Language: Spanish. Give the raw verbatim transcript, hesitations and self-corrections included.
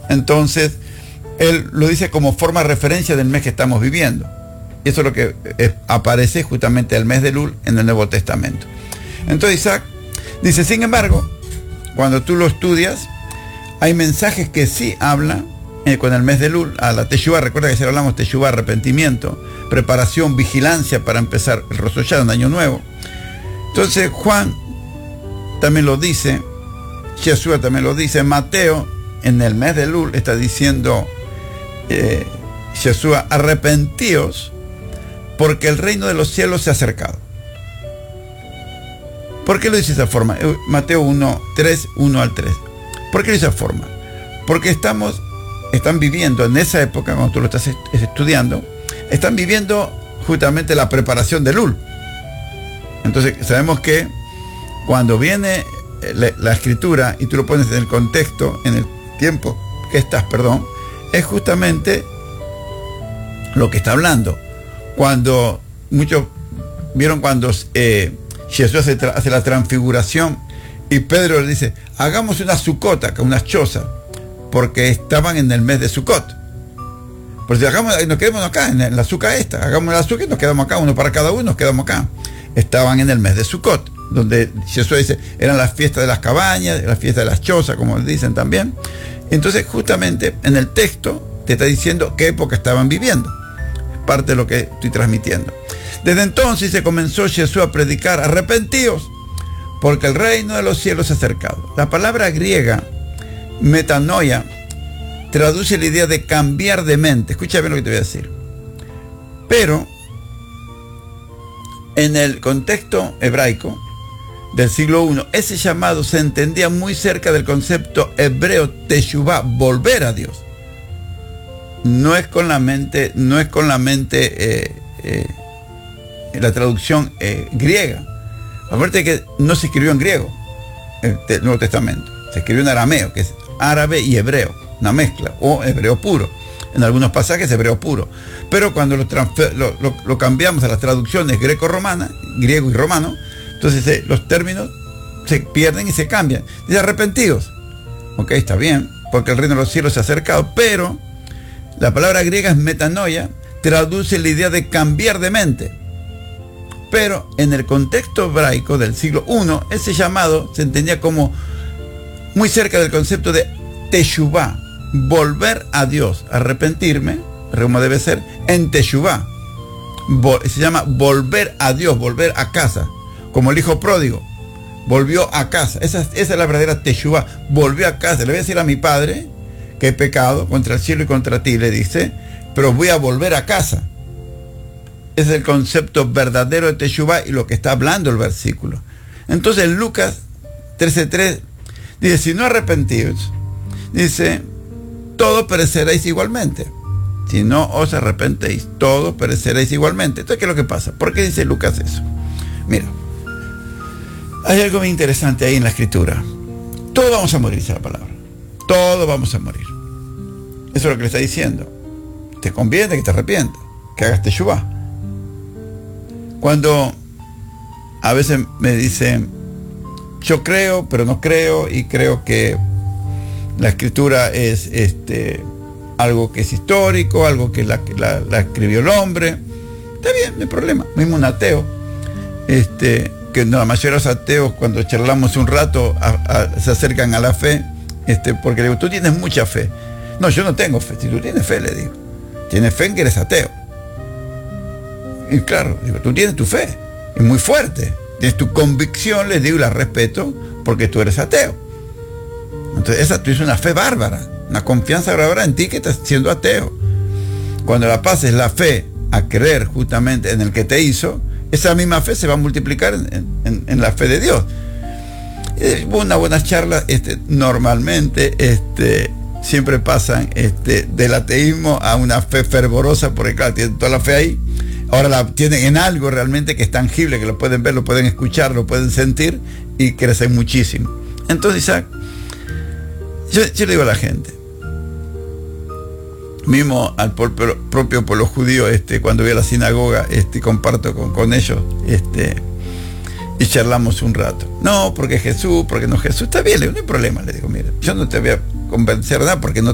Entonces, él lo dice como forma de referencia del mes que estamos viviendo. Y eso es lo que es, aparece justamente el mes de Elul en el Nuevo Testamento. Entonces Isaac dice, sin embargo, cuando tú lo estudias, hay mensajes que sí hablan eh, con el mes de Elul, a la Teshuvá. Recuerda que ayer hablamos Teshuvá, arrepentimiento, preparación, vigilancia para empezar el Rosh Hashanah, año nuevo. Entonces Juan también lo dice, Yeshua también lo dice, Mateo en el mes de Elul está diciendo eh, Yeshua, arrepentíos porque el reino de los cielos se ha acercado. ¿Por qué lo dice de esa forma? Mateo uno, tres, uno al tres. ¿Por qué lo dice de esa forma? Porque estamos, están viviendo en esa época, cuando tú lo estás estudiando, están viviendo justamente la preparación de Elul. Entonces sabemos que cuando viene la, la escritura y tú lo pones en el contexto, en el tiempo que estás, perdón, es justamente lo que está hablando. Cuando muchos vieron cuando eh, Jesús hace, hace la transfiguración y Pedro le dice, hagamos una sucota, una choza, porque estaban en el mes de Sucot. Pues si hagamos, nos quedamos acá, en la azúcar esta, hagamos la azúcar y nos quedamos acá, uno para cada uno, nos quedamos acá. Estaban en el mes de Sucot, donde Jesús dice, eran las fiestas de las cabañas, las fiestas de las chozas, como dicen también. Entonces, justamente, en el texto te está diciendo qué época estaban viviendo. Parte de lo que estoy transmitiendo. Desde entonces se comenzó Jesús a predicar, arrepentíos, porque el reino de los cielos se ha acercado. La palabra griega, metanoia, traduce la idea de cambiar de mente. Escucha bien lo que te voy a decir. Pero, en el contexto hebraico del siglo primero, ese llamado se entendía muy cerca del concepto hebreo teshuvá, volver a Dios. No es con la mente, no es con la mente eh, eh, la traducción eh, griega. Acuérdate que no se escribió en griego el, el Nuevo Testamento, se escribió en arameo, que es árabe y hebreo, una mezcla, o hebreo puro. En algunos pasajes hebreo puro. Pero cuando lo, transfer, lo, lo, lo cambiamos a las traducciones greco-romanas, griego y romano, entonces eh, los términos se pierden y se cambian. Dice arrepentidos. Ok, está bien, porque el reino de los cielos se ha acercado, pero la palabra griega es metanoia, traduce la idea de cambiar de mente. Pero en el contexto hebraico del siglo primero, ese llamado se entendía como muy cerca del concepto de teshuvá, volver a Dios, arrepentirme, como debe ser, en teshuvá. Se llama volver a Dios, volver a casa, como el hijo pródigo, volvió a casa. Esa, esa es la verdadera teshuvá, volvió a casa. Le voy a decir a mi padre que he pecado contra el cielo y contra ti, le dice, pero voy a volver a casa. Ese es el concepto verdadero de teshuvá y lo que está hablando el versículo. Entonces en Lucas trece tres dice, si no arrepentidos, dice, todos pereceréis igualmente. Si no os arrepentéis, todos pereceréis igualmente. Entonces, ¿qué es lo que pasa? ¿Por qué dice Lucas eso? Mira, hay algo muy interesante ahí en la escritura. Todos vamos a morir, dice la palabra. Todos vamos a morir. Eso es lo que le está diciendo. Te conviene que te arrepientas, que hagas teshuvá. Cuando a veces me dicen, yo creo, pero no creo, y creo que la escritura es este, algo que es histórico, algo que la, la, la escribió el hombre. Está bien, no hay problema. Mismo un ateo, este, que no, la mayoría de los ateos, cuando charlamos un rato, a, a, se acercan a la fe, este, porque le digo, tú tienes mucha fe. No, yo no tengo fe. Si tú tienes fe, le digo, tienes fe en que eres ateo. Y claro, digo, tú tienes tu fe, es muy fuerte. Tienes tu convicción, les digo, y la respeto, porque tú eres ateo. Entonces, esa tú es una fe bárbara, una confianza bárbara en ti que estás siendo ateo. Cuando la pases la fe a creer justamente en el que te hizo, esa misma fe se va a multiplicar en, en, en la fe de Dios. Eh, una buena charla, este, normalmente este, siempre pasan este, del ateísmo a una fe fervorosa, porque claro, tienen toda la fe ahí. Ahora la tienen en algo realmente que es tangible, que lo pueden ver, lo pueden escuchar, lo pueden sentir y crecen muchísimo. Entonces, Isaac, yo, yo le digo a la gente, mismo al propio, propio pueblo judío, este, cuando voy a la sinagoga, este, comparto con, con ellos, este, y charlamos un rato. No, porque Jesús, porque no Jesús, está bien, no hay problema, le digo, mira, yo no te voy a convencer nada porque no